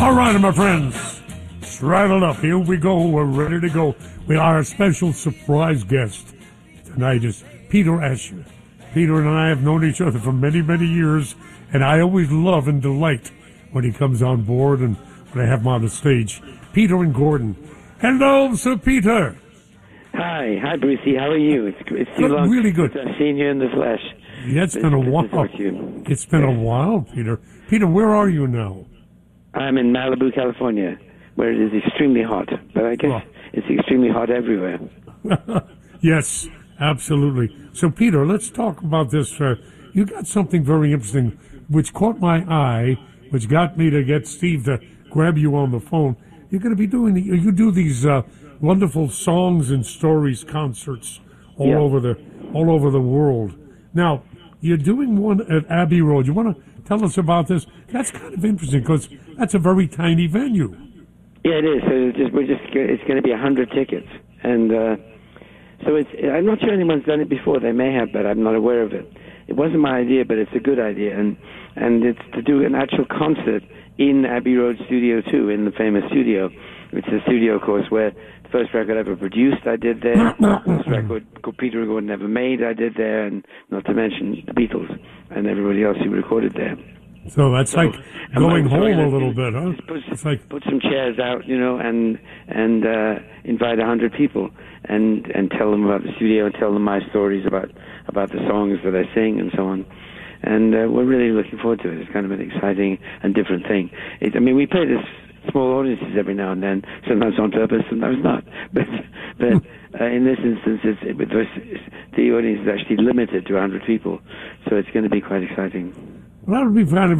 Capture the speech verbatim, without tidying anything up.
All right, my friends, straddled up. Here we go. We're ready to go. We are a special surprise guest tonight is Peter Asher. Peter and I have known each other for many, many years, and I always love and delight when he comes on board and when I have him on the stage. Peter and Gordon. Hello, Sir Peter. Hi, hi, Brucey. How are you? It's, it's too Good, long really good. since I've seen you in the flesh. Yeah, it's been a good to while. talk to you. It's been a while, Peter. Peter, where are you now? I'm in Malibu, California, where it is extremely hot. But I guess Oh. it's extremely hot everywhere. Yes, absolutely. So, Peter, let's talk about this. Uh, you got something very interesting which caught my eye, which got me to get Steve to grab you on the phone. You're going to be doing, the, you do these uh, wonderful songs and stories concerts all Yeah. over the all over the world. Now, you're doing one at Abbey Road. You want to tell us about this? That's kind of interesting because that's a very tiny venue. Yeah, it is. So it's just, we're just, it's going to be a hundred tickets, and uh, so it's. I'm not sure anyone's done it before. They may have, but I'm not aware of it. It wasn't my idea, but it's a good idea, and and it's to do an actual concert in Abbey Road Studio Two, in the famous studio. It's a studio, of course, where the first record I ever produced, I did there. The first record Peter and Gordon ever made, I did there, and not to mention the Beatles and everybody else who recorded there. So that's So, like and going my- home so, a little bit, huh? Just put, It's like put some chairs out, you know, and and uh, invite a hundred people, and and tell them about the studio, and tell them my stories about about the songs that I sing and so on. And uh, we're really looking forward to it. It's kind of an exciting and different thing. It, I mean, we play this small audiences every now and then, sometimes on purpose, sometimes not. But but uh, in this instance, it's, it, it's, the audience is actually limited to a hundred people, so it's going to be quite exciting. well, that would be kind of